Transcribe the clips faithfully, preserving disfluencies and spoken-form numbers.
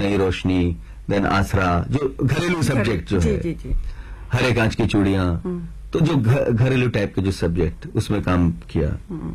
Nai Roshni, then आसरा, जो घरेलू सब्जेक्ट जो है, जी, जी। हरे कांच की चूड़ियां, तो जो घरेलू टाइप के जो सब्जेक्ट, उसमें काम किया।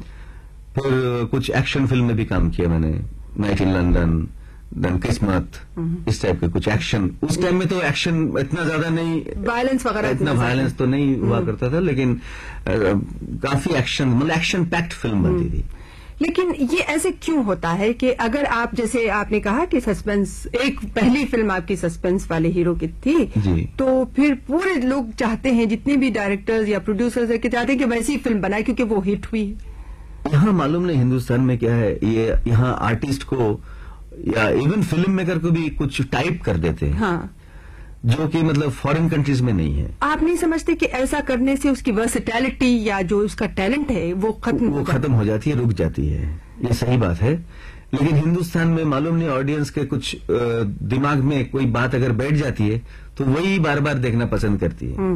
फिर कुछ एक्शन फिल्म में भी काम किया मैंने, नाइट इन लंदन, देन किस्मत, इस टाइप के कुछ एक्शन। उस टाइम में तो एक्शन इतना ज्यादा नहीं, वायलेंस वगैरह इतना वायलेंस तो नहीं हुआ करता था, लेकिन आ, काफी एक्शन, मतलब एक्शन पैक्ड फिल्म बनती थी। लेकिन ये ऐसे क्यों होता है कि अगर आप, जैसे आपने कहा कि सस्पेंस, एक पहली फिल्म आपकी सस्पेंस वाले हीरो की थी, जी। तो फिर पूरे लोग चाहते हैं, जितने भी डायरेक्टर्स या प्रोड्यूसर्स है, कि चाहते हैं कि वैसी फिल्म बनाए क्योंकि वो हिट हुई। यहाँ मालूम नहीं हिंदुस्तान में क्या है, ये यहाँ आर्टिस्ट को या इवन फिल्म मेकर को भी कुछ टाइप कर देते हैं, हाँ, जो कि मतलब फॉरेन कंट्रीज में नहीं है। आप नहीं समझते कि ऐसा करने से उसकी वर्सेटैलिटी या जो उसका टैलेंट है वो खत्म वो खत्म हो जाती है, रुक जाती है। ये सही बात है, लेकिन हिंदुस्तान में मालूम नहीं ऑडियंस के कुछ दिमाग में कोई बात अगर बैठ जाती है तो वही बार बार देखना पसंद करती है।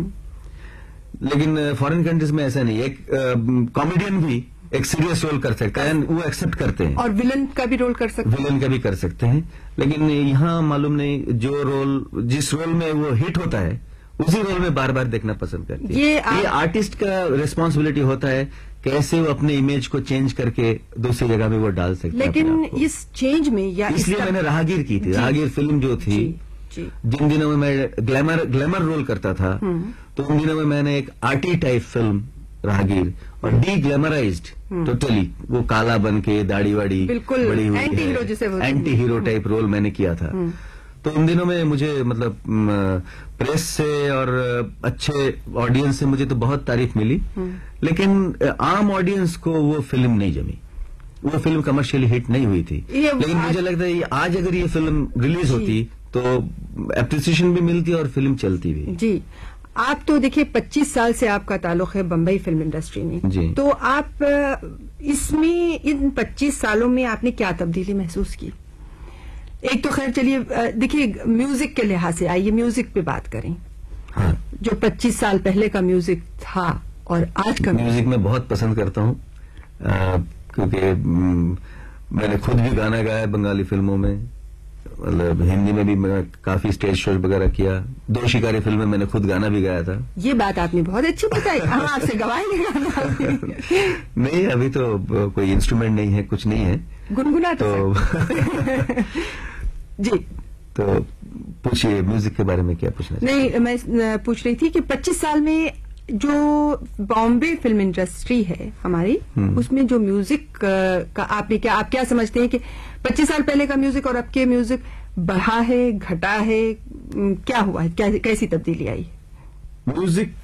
लेकिन फॉरेन कंट्रीज में ऐसा नहीं। एक कॉमेडियन भी एक सीरियस रोल कर सकता है, वो एक्सेप्ट करते हैं, और विलन का भी रोल कर सकते हैं, विलन का भी कर सकते हैं। लेकिन यहाँ मालूम नहीं, जो रोल, जिस रोल में वो हिट होता है उसी रोल में बार बार देखना पसंद करते हैं। ये, आ... ये आर्टिस्ट का रिस्पॉन्सिबिलिटी होता है, कैसे वो अपने इमेज को चेंज करके दूसरी जगह में वो डाल सकते हैं। लेकिन इस चेंज में, या इसलिए मैंने राहगीर की थी। राहगीर फिल्म जो थी, जी, जिन दिनों में मैं ग्लैमर ग्लैमर रोल करता था, तो उन दिनों में मैंने एक आर्टी टाइप फिल्म राहगीर, और डी ग्लैमराइज्ड टोटली, वो काला बन के दाढ़ी वाड़ी बिल्कुल बड़ी हुई, एंटी हीरो जैसे, एंटी हीरो टाइप रोल मैंने किया था। तो उन दिनों में मुझे मतलब प्रेस से और अच्छे ऑडियंस से मुझे तो बहुत तारीफ मिली, लेकिन आम ऑडियंस को वो फिल्म नहीं जमी, वो फिल्म कमर्शियली हिट नहीं हुई थी। लेकिन मुझे लगता है आज अगर ये फिल्म रिलीज होती तो एप्रिसिएशन भी मिलती और फिल्म चलती भी। जी, आप तो देखिए पच्चीस साल से आपका ताल्लुक है बम्बई फिल्म इंडस्ट्री में, जी। तो आप इसमें, इन पच्चीस सालों में आपने क्या तब्दीली महसूस की? एक तो खैर चलिए देखिए, म्यूजिक के लिहाज से आइए म्यूजिक पे बात करें। हाँ। जो पच्चीस साल पहले का म्यूजिक था और आज का म्यूजिक मैं बहुत पसंद करता हूँ, क्योंकि मैंने खुद भी गाना गाया बंगाली फिल्मों में, मतलब हिंदी में भी मैं काफी स्टेज शो वगैरह किया। दो शिकारी फिल्म में मैंने खुद गाना भी गाया था। ये बात आपने बहुत अच्छी बताई। हम आपसे गवाएंगे गाना। नहीं, अभी तो कोई इंस्ट्रूमेंट नहीं है, कुछ नहीं है, गुनगुना तो जी। तो पूछिए म्यूजिक के बारे में क्या पूछना? नहीं, मैं पूछ रही थी कि पच्चीस साल में जो बॉम्बे फिल्म इंडस्ट्री है हमारी, उसमें जो म्यूजिक का आपने क्या, आप क्या समझते हैं कि पच्चीस साल पहले का म्यूजिक और अब के म्यूजिक बढ़ा है, घटा है, क्या हुआ है, क्या, कैसी तब्दीली आई? म्यूजिक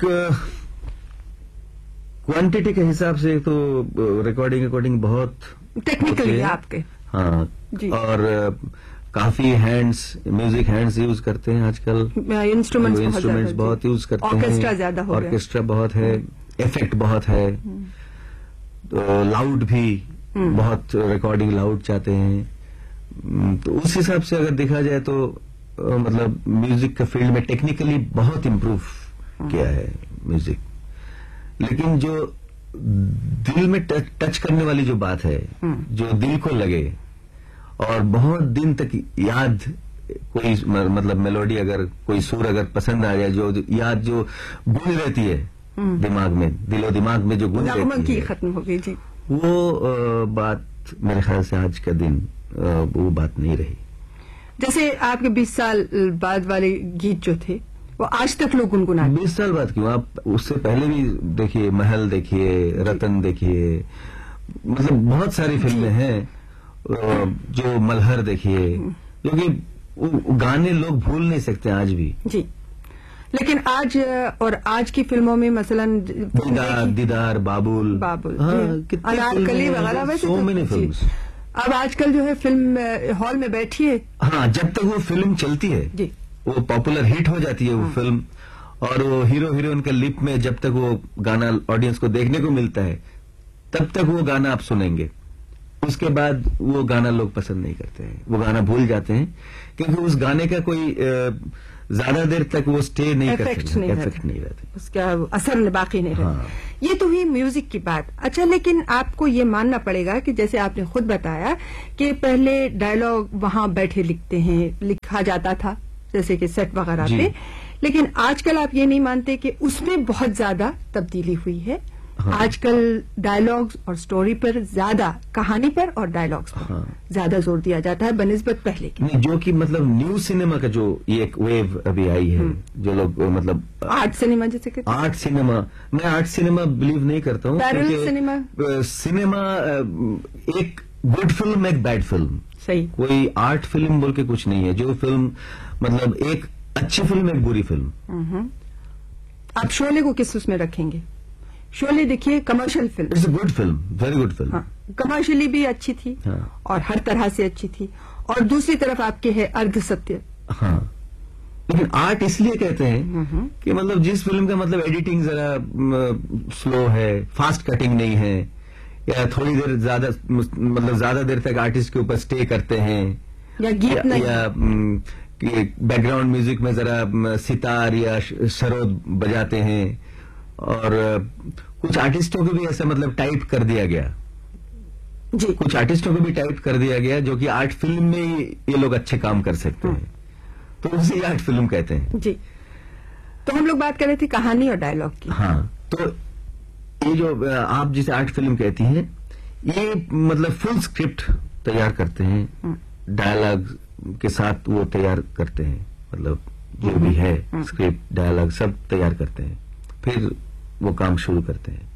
क्वांटिटी के हिसाब से तो रिकॉर्डिंग रिकॉर्डिंग बहुत टेक्निकली आपके, हाँ जी। और काफी हैंड्स, म्यूजिक हैंड्स यूज करते हैं आजकल, इंस्ट्रूमेंट्स इंस्ट्रूमेंट्स बहुत यूज करते हैं, ऑर्केस्ट्रा ज्यादा हो गया, ऑर्केस्ट्रा बहुत है, इफेक्ट बहुत है, तो लाउड भी बहुत, रिकॉर्डिंग लाउड चाहते हैं। तो उस हिसाब से अगर देखा जाए तो मतलब म्यूजिक का फील्ड में टेक्निकली बहुत इम्प्रूव किया है म्यूजिक, लेकिन जो दिल में टच, टच करने वाली जो बात है, जो दिल को लगे और बहुत दिन तक याद, कोई मतलब मेलोडी, अगर कोई सुर अगर पसंद आ जाए, जो याद जो गूंज रहती है दिमाग में, दिलो दिमाग में जो गूंज रहती है, खत्म हो गई जी, वो आ, बात मेरे ख्याल से आज का दिन आ, वो बात नहीं रही। जैसे आपके बीस साल बाद वाले गीत जो थे वो आज तक लोग गुनगुनाते। बीस साल बाद क्यों, आप उससे पहले भी देखिए, महल देखिए, रतन देखिए, मतलब बहुत सारी फिल्में हैं, जो मल्हर देखिए, जो कि गाने लोग भूल नहीं सकते आज भी जी। लेकिन आज और आज की फिल्मों में मसलन दीदार, दीदार, बाबुल, बाबुल, हाँ, अनारकली वगैरह, वैसे सो मेनी फिल्म्स। अब आजकल जो है फिल्म हॉल में बैठिए, हाँ, जब तक वो फिल्म चलती है जी, वो पॉपुलर हिट हो जाती है वो हाँ। फिल्म, और वो हीरो हीरोइन के लिप में जब तक वो गाना ऑडियंस को देखने को मिलता है, तब तक वो गाना आप सुनेंगे। उसके बाद वो गाना लोग पसंद नहीं करते हैं, वो गाना भूल जाते हैं, क्योंकि उस गाने का कोई ज्यादा देर तक वो स्टे नहीं कर इफेक्ट सकते, नहीं इफेक्ट रहता। नहीं रहते। उसका असर बाकी नहीं रहता। हाँ। ये तो हुई म्यूजिक की बात। अच्छा, लेकिन आपको ये मानना पड़ेगा कि जैसे आपने खुद बताया कि पहले डायलॉग वहां बैठे लिखते हैं, लिखा जाता था जैसे कि सेट वगैरह जी। पे, लेकिन आजकल आप ये नहीं मानते कि उसमें बहुत ज्यादा तब्दीली हुई है? हाँ। आजकल डायलॉग्स और स्टोरी पर ज्यादा, कहानी पर और डायलॉग्स पर हाँ। ज्यादा जोर दिया जाता है बनिस्बत पहले की। नहीं, जो कि मतलब न्यू सिनेमा का जो ये एक वेव अभी आई है, जो लोग मतलब आर्ट सिनेमा जैसे कहते हैं। आर्ट सिनेमा, मैं आर्ट सिनेमा बिलीव नहीं करता हूँ, Parallel क्योंकि, सिनेमा? अ, सिनेमा अ, एक गुड फिल्म एक बैड फिल्म, सही। कोई आर्ट फिल्म बोल के कुछ नहीं है। जो फिल्म मतलब एक अच्छी फिल्म एक बुरी फिल्म। हम्म। आप शोले को किस उसमें रखेंगे? शोले देखिए commercial film, it's a good film, very good film. हाँ, कमर्शियली भी अच्छी थी हाँ। और हर तरह से अच्छी थी। और दूसरी तरफ आपके है अर्ध सत्य। हाँ, लेकिन आर्ट इसलिए कहते हैं कि मतलब जिस फिल्म का मतलब एडिटिंग जरा स्लो है, फास्ट कटिंग नहीं है, या थोड़ी देर ज्यादा मतलब ज्यादा देर तक आर्टिस्ट के ऊपर स्टे करते हैं, या गीत या, नहीं, या बैकग्राउंड म्यूजिक में जरा म, सितार या श- सरोद बजाते हैं, और अ, कुछ आर्टिस्टों को भी ऐसा मतलब टाइप कर दिया गया, जी कुछ आर्टिस्टों को भी टाइप कर दिया गया जो कि आर्ट फिल्म में ही ये लोग अच्छे काम कर सकते हैं, तो उसे ही आर्ट फिल्म कहते हैं। जी। तो हम लोग बात कर रहे थे कहानी और डायलॉग की। हाँ, तो ये जो अ, आप जिसे आर्ट फिल्म कहती हैं, ये मतलब फुल स्क्रिप्ट तैयार करते हैं, डायलॉग के साथ वो तैयार करते हैं, मतलब जो भी है स्क्रिप्ट डायलॉग सब तैयार करते हैं, फिर वो काम शुरू करते हैं।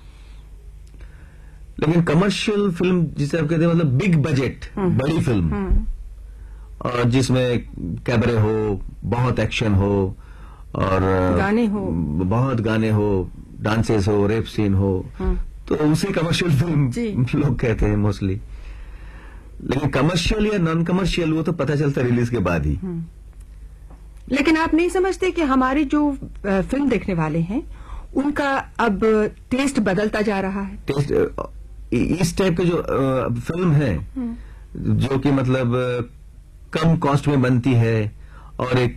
लेकिन कमर्शियल फिल्म जिसे आप कहते हैं मतलब बिग बजट बड़ी फिल्म, और जिसमें कैबरे हो, बहुत एक्शन हो, और गाने हो, बहुत गाने हो, डांसेस हो, रेप सीन हो, तो उसे कमर्शियल जी। फिल्म लोग कहते हैं मोस्टली। लेकिन कमर्शियल या नॉन कमर्शियल वो तो पता चलता रिलीज के बाद ही। लेकिन आप नहीं समझते कि हमारे जो अ, फिल्म देखने वाले हैं उनका अब टेस्ट बदलता जा रहा है? टेस्ट अ, इस टाइप के जो अ, फिल्म है जो कि मतलब अ, कम कॉस्ट में बनती है, और एक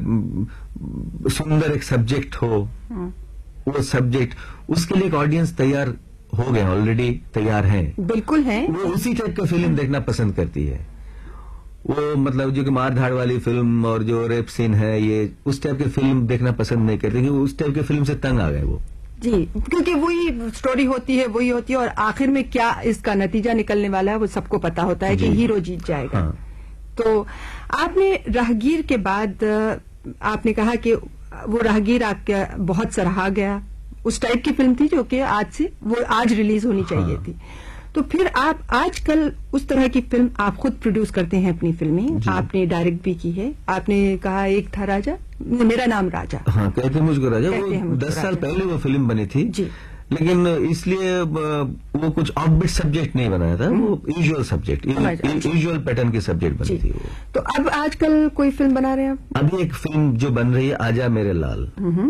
अ, सुंदर एक सब्जेक्ट हो, वो सब्जेक्ट उसके लिए एक ऑडियंस तैयार हो गया, ऑलरेडी तैयार है, बिल्कुल है। वो उसी टाइप का फिल्म देखना पसंद करती है। वो मतलब जो कि मार धाड़ वाली फिल्म और जो रेप सीन है, ये उस टाइप की फिल्म देखना पसंद नहीं करती, क्योंकि उस टाइप की फिल्म से तंग आ गए वो। जी, क्योंकि वही स्टोरी होती है, वही होती है, और आखिर में क्या इसका नतीजा निकलने वाला है वो सबको पता होता है कि जी। हीरो जीत जाएगा। हाँ। तो आपने राहगीर के बाद अ, आपने कहा कि वो राहगीर आपका बहुत सराहा गया, उस टाइप की फिल्म थी जो कि आज से वो आज रिलीज होनी चाहिए हाँ। थी। तो फिर आप आजकल उस तरह की फिल्म आप खुद प्रोड्यूस करते हैं अपनी फिल्में, जी। आपने डायरेक्ट भी की है। आपने कहा एक था राजा, मेरा नाम राजा। हाँ, कहते हैं मुझको राजा, कहते हैं वो मुझको दस साल राजा। पहले वो फिल्म बनी थी, जी। लेकिन इसलिए अ, वो कुछ ऑफबीट सब्जेक्ट नहीं बनाया था, वो यूजुअल सब्जेक्ट, यूजुअल पैटर्न की सब्जेक्ट बनी जी। थी वो। तो अब आजकल कोई फिल्म बना रहे हैं आप? अभी एक फिल्म जो बन रही है आजा मेरे लाल,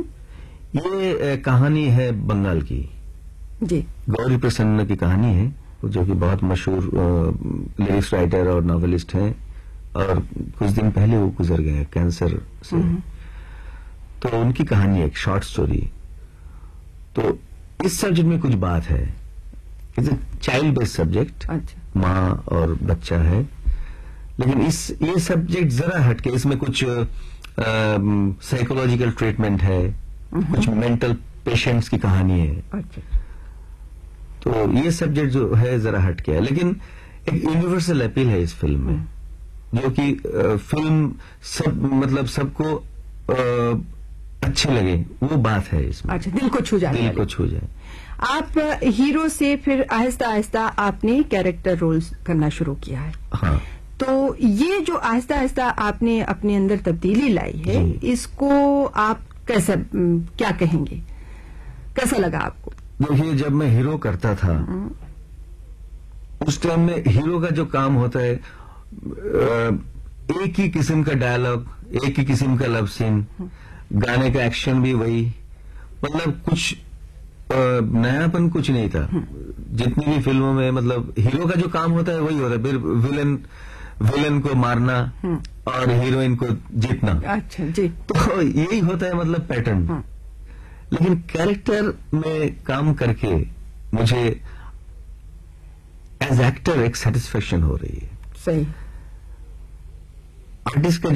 ये अ, कहानी है बंगाल की, जी। गौरी प्रसन्न की कहानी है, जो कि बहुत मशहूर लिरिक्स राइटर और नॉवेलिस्ट हैं, और कुछ दिन पहले वो गुजर गए कैंसर से। तो उनकी कहानी है, एक शॉर्ट स्टोरी। तो इस सब्जेक्ट में कुछ बात है, it's a child based subject, अच्छा। माँ और बच्चा है, लेकिन इस ये सब्जेक्ट जरा हटके, इसमें कुछ साइकोलॉजिकल ट्रीटमेंट है, कुछ मेंटल पेशेंट्स की कहानी है। अच्छा। तो ये सब्जेक्ट जो है जरा हटके है, लेकिन एक यूनिवर्सल अपील है इस फिल्म में, जो कि अ, फिल्म सब मतलब सबको अ, अच्छे लगे, वो बात है इसमें, अच्छा, दिल को छू जाने दिल वाली। को छू जाए। आप अ, हीरो से फिर आहिस्ता आहिस्ता आपने कैरेक्टर रोल्स करना शुरू किया है। हाँ, तो ये जो आहिस्ता आहिस्ता आपने अपने अंदर तब्दीली लाई है, जी। इसको आप कैसे अम, क्या कहेंगे, कैसा लगा आपको? देखिए, जब मैं हीरो करता था उस टाइम में हीरो का जो काम होता है, अ, एक ही किस्म का डायलॉग, एक ही किस्म का लव सीन, गाने का एक्शन भी वही, मतलब कुछ अ, नयापन कुछ नहीं था। जितनी भी फिल्मों में मतलब हीरो का जो काम होता है वही होता है, फिर विलन विलन को मारना और हीरोइन को जीतना। अच्छा जी। तो यही होता है मतलब पैटर्न। लेकिन कैरेक्टर में काम करके मुझे एज एक्टर एक सेटिस्फेक्शन हो रही है। सही। आर्टिस्ट का